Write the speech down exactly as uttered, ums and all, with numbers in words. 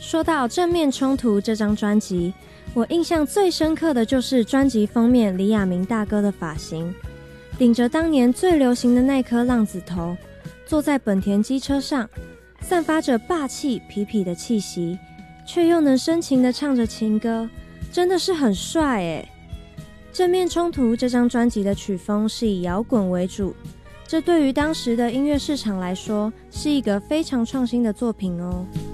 说到正面冲突这张专辑，我印象最深刻的就是专辑封面李亚明大哥的发型，顶着当年最流行的那颗浪子头，坐在本田机车上，散发着霸气痞痞的气息，却又能深情地唱着情歌，真的是很帅耶。正面冲突这张专辑的曲风是以摇滚为主，这对于当时的音乐市场来说是一个非常创新的作品哦。